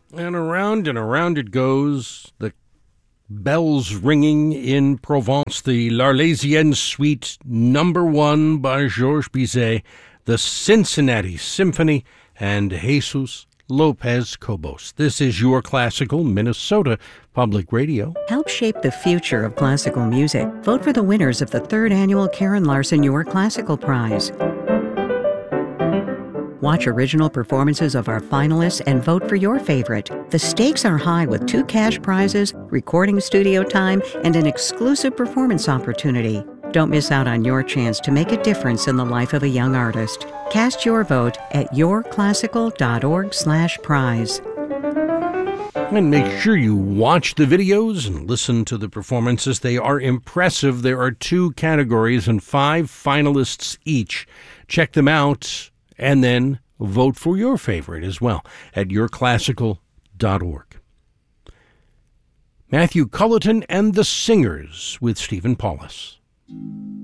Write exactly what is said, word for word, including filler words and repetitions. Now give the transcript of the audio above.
And around and around it goes, the bells ringing in Provence, the L'Arlésienne Suite number one by Georges Bizet, the Cincinnati Symphony, and Jesus Lopez Cobos. This is your classical Minnesota Public Radio. Help shape the future of classical music. Vote for the winners of the third annual Karen Larson Your Classical Prize. Watch original performances of our finalists and vote for your favorite. The stakes are high with two cash prizes, recording studio time, and an exclusive performance opportunity. Don't miss out on your chance to make a difference in the life of a young artist. Cast your vote at yourclassical.org slash prize. And make sure you watch the videos and listen to the performances. They are impressive. There are two categories and five finalists each. Check them out and then vote for your favorite as well at yourclassical dot org. Matthew Culleton and the Singers with Stephen Paulus.